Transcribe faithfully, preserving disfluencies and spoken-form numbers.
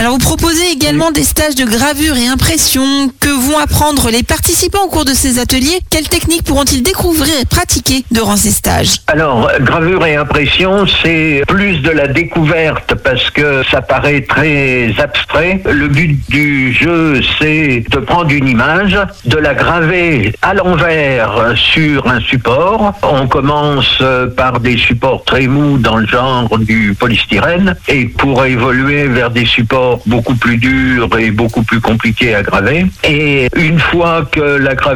Alors vous proposez également des stages de gravure et impression que vont apprendre les participants au cours de ces ateliers. Quelles techniques pourront-ils découvrir et pratiquer durant ces stages? Alors, gravure et impression, c'est plus de la découverte parce que ça paraît très abstrait. Le but du jeu, c'est de prendre une image, de la graver à l'envers sur un support. On commence par des supports très mous dans le genre du polystyrène et pour évoluer vers des supports beaucoup plus durs et beaucoup plus compliqués à graver. Et une fois que la gravure